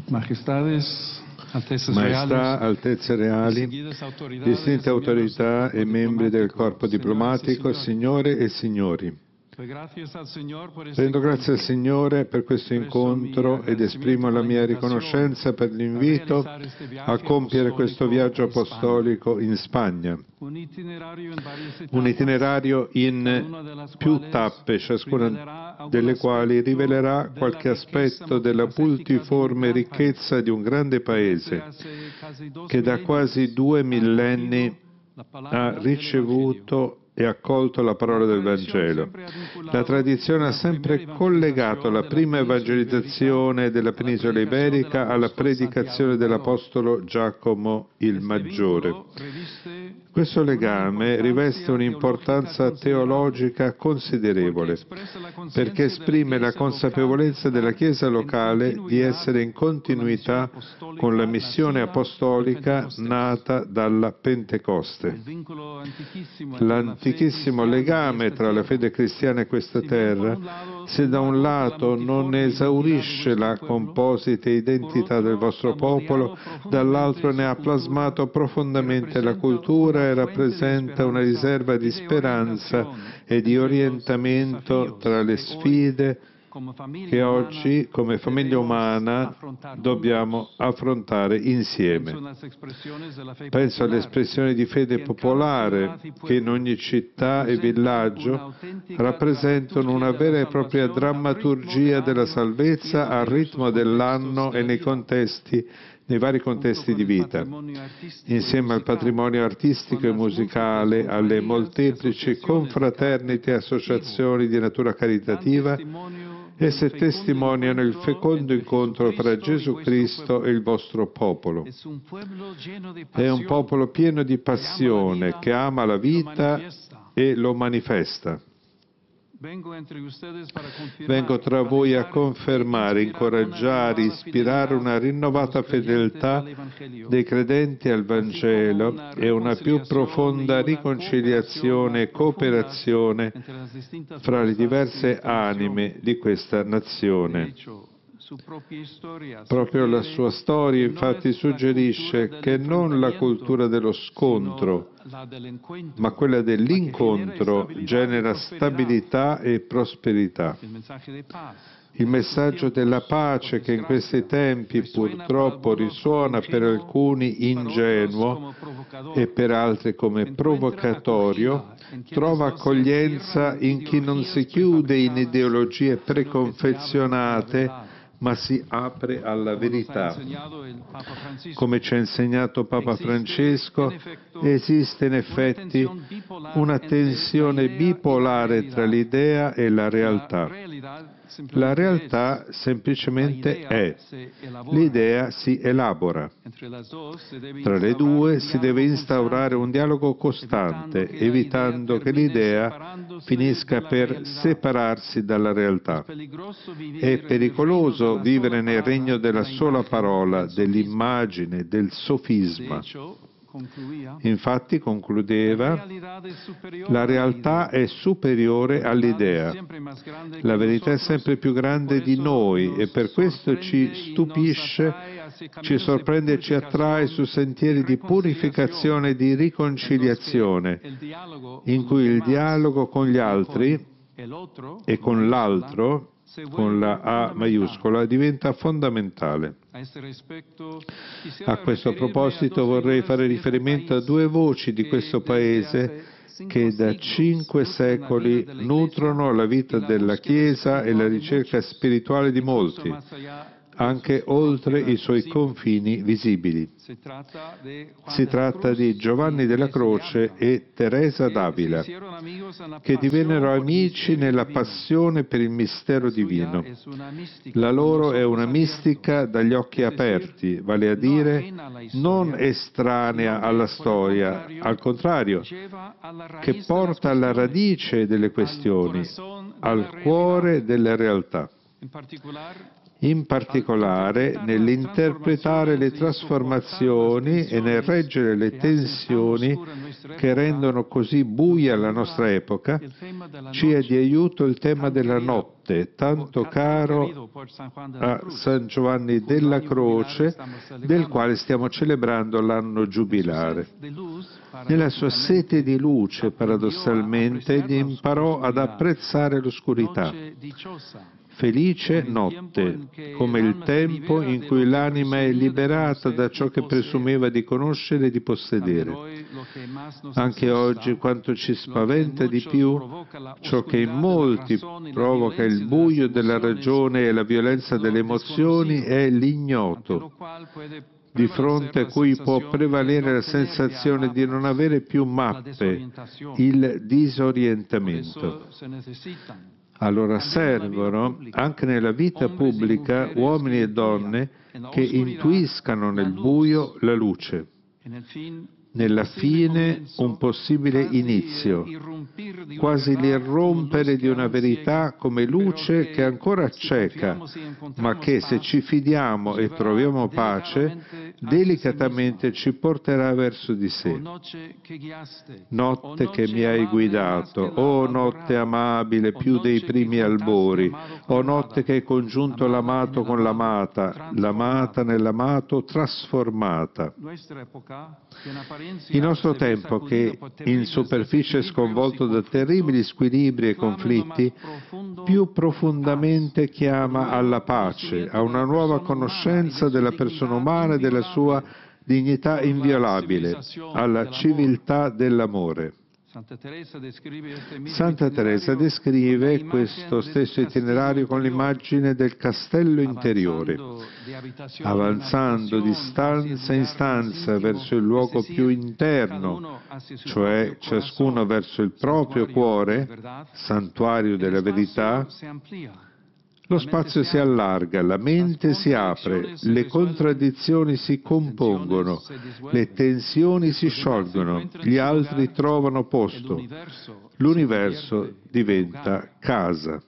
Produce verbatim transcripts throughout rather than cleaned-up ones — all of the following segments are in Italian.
Majestades, Altezze Maestà, Reali, Altezze Reali, distinte autorità e membri del corpo diplomatico, signore e signori. Rendo grazie al Signore per questo incontro ed esprimo la mia riconoscenza per l'invito a compiere questo viaggio apostolico in Spagna. Un itinerario in più tappe, ciascuna delle quali rivelerà qualche aspetto della multiforme ricchezza di un grande paese che da quasi due millenni ha ricevuto e accolto la parola del Vangelo. La tradizione ha sempre collegato la prima evangelizzazione della penisola iberica alla predicazione dell'apostolo Giacomo il Maggiore. Questo legame riveste un'importanza teologica considerevole, perché esprime la consapevolezza della Chiesa locale di essere in continuità con la missione apostolica nata dalla Pentecoste. L'antichissimo legame tra la fede cristiana e questa terra, se da un lato non esaurisce la composite identità del vostro popolo, dall'altro ne ha plasmato profondamente la cultura e rappresenta una riserva di speranza e di orientamento tra le sfide che oggi, come famiglia umana, dobbiamo affrontare insieme. Penso alle espressioni di fede popolare che in ogni città e villaggio rappresentano una vera e propria drammaturgia della salvezza al ritmo dell'anno e nei contesti nei vari contesti di vita. Insieme al patrimonio artistico e musicale, alle molteplici confraternite e associazioni di natura caritativa, esse testimoniano il fecondo incontro tra Gesù Cristo e il vostro popolo. È un popolo pieno di passione che ama la vita e lo manifesta. Vengo tra voi a confermare, incoraggiare, ispirare una rinnovata fedeltà dei credenti al Vangelo e una più profonda riconciliazione e cooperazione fra le diverse anime di questa nazione. Proprio la sua storia infatti suggerisce che non la cultura dello scontro, ma quella dell'incontro genera stabilità e prosperità. Il messaggio della pace, che in questi tempi purtroppo risuona per alcuni ingenuo e per altri come provocatorio, trova accoglienza in chi non si chiude in ideologie preconfezionate, ma si apre alla verità. Come ci ha insegnato Papa Francesco, esiste in effetti una tensione bipolare tra l'idea e la realtà. La realtà semplicemente è, l'idea si elabora. Tra le due si deve instaurare un dialogo costante, evitando che l'idea finisca per separarsi dalla realtà. È pericoloso vivere nel regno della sola parola, dell'immagine, del sofisma. Infatti, concludeva, la realtà è superiore all'idea. La verità è sempre più grande di noi e per questo ci stupisce, ci sorprende e ci attrae su sentieri di purificazione e di riconciliazione, in cui il dialogo con gli altri e con l'altro, con la A maiuscola, diventa fondamentale. A questo proposito vorrei fare riferimento a due voci di questo paese che da cinque secoli nutrono la vita della Chiesa e la ricerca spirituale di molti, anche oltre i suoi confini visibili. Si tratta di Giovanni della Croce e Teresa d'Avila, che divennero amici nella passione per il mistero divino. La loro è una mistica dagli occhi aperti, vale a dire non estranea alla storia, al contrario, che porta alla radice delle questioni, al cuore delle realtà. in particolare nell'interpretare le trasformazioni e nel reggere le tensioni che rendono così buia la nostra epoca, ci è di aiuto il tema della notte, tanto caro a San Giovanni della Croce, del quale stiamo celebrando l'anno giubilare. Nella sua sete di luce, paradossalmente, egli imparò ad apprezzare l'oscurità. Felice notte, come il tempo in cui l'anima è liberata da ciò che presumeva di conoscere e di possedere. Anche oggi quanto ci spaventa di più, ciò che in molti provoca il buio della ragione e la violenza delle emozioni è l'ignoto, di fronte a cui può prevalere la sensazione di non avere più mappe, il disorientamento. Allora servono, anche nella vita pubblica, uomini e donne che intuiscano nel buio la luce, nella fine un possibile inizio, quasi l'irrompere di una verità come luce che ancora acceca, ma che, se ci fidiamo e troviamo pace, delicatamente ci porterà verso di sé. Notte che mi hai guidato, o notte amabile più dei primi albori, o notte che hai congiunto l'amato con l'amata, l'amata nell'amato trasformata. Il nostro tempo, che in superficie è sconvolto da terribili squilibri e conflitti, più profondamente chiama alla pace, a una nuova conoscenza della persona umana e della sua dignità inviolabile, alla civiltà dell'amore. Santa Teresa descrive questo stesso itinerario con l'immagine del castello interiore, avanzando di stanza in stanza verso il luogo più interno, cioè ciascuno verso il proprio cuore, santuario della verità. Lo spazio si allarga, la mente si apre, le contraddizioni si compongono, le tensioni si sciolgono, gli altri trovano posto, l'universo diventa casa.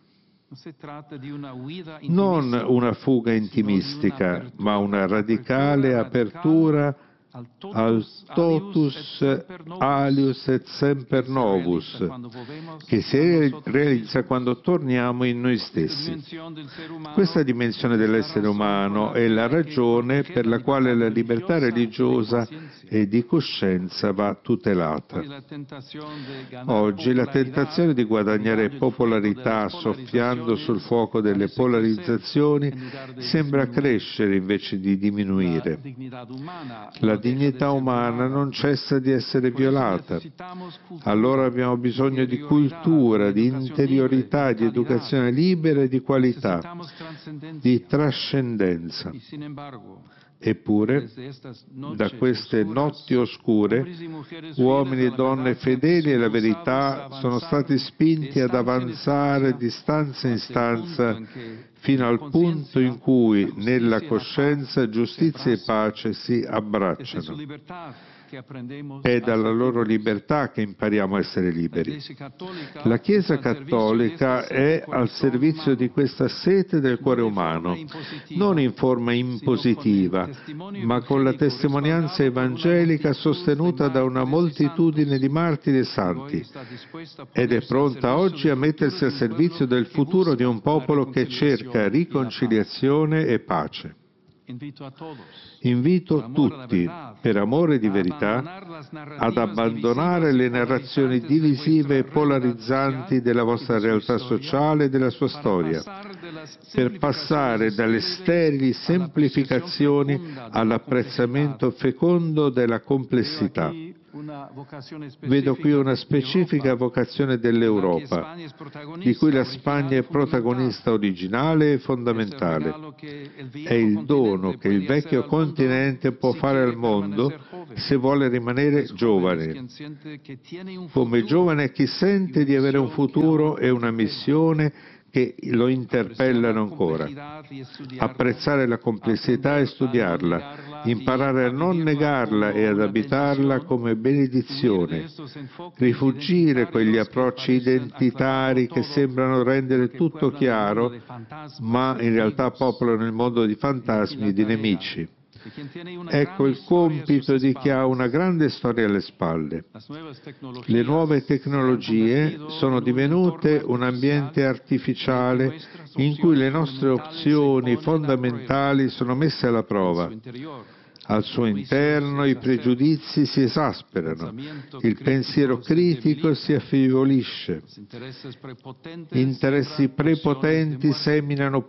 Non una fuga intimistica, ma una radicale apertura al totus alius et semper novus, che si realizza quando torniamo in noi stessi. Questa dimensione dell'essere umano è la ragione per la quale la libertà religiosa e di coscienza va tutelata. Oggi la tentazione di guadagnare popolarità soffiando sul fuoco delle polarizzazioni sembra crescere invece di diminuire. La dignità umana non cessa di essere violata. Allora abbiamo bisogno di cultura, di interiorità, di educazione libera e di qualità, di trascendenza. Eppure, da queste notti oscure, uomini e donne fedeli alla verità sono stati spinti ad avanzare di stanza in stanza fino al punto in cui nella coscienza giustizia e pace si abbracciano. È dalla loro libertà che impariamo a essere liberi. La Chiesa cattolica è al servizio di questa sete del cuore umano, non in forma impositiva, ma con la testimonianza evangelica sostenuta da una moltitudine di martiri e santi, ed è pronta oggi a mettersi al servizio del futuro di un popolo che cerca riconciliazione e pace. Invito tutti, per amore di verità, ad abbandonare le narrazioni divisive e polarizzanti della vostra realtà sociale e della sua storia, per passare dalle sterili semplificazioni all'apprezzamento fecondo della complessità. Vedo qui una specifica vocazione dell'Europa, di cui la Spagna è protagonista originale e fondamentale. È il dono che il vecchio continente può fare al mondo se vuole rimanere giovane. Come giovane chi sente di avere un futuro e una missione che lo interpellano ancora. Apprezzare la complessità e studiarla, imparare a non negarla e ad abitarla come benedizione, rifuggire quegli approcci identitari che sembrano rendere tutto chiaro, ma in realtà popolano il mondo di fantasmi e di nemici. Ecco il compito di chi ha una grande storia alle spalle. Le nuove tecnologie sono divenute un ambiente artificiale in cui le nostre opzioni fondamentali sono messe alla prova. Al suo interno i pregiudizi si esasperano, il pensiero critico si affievolisce, interessi prepotenti seminano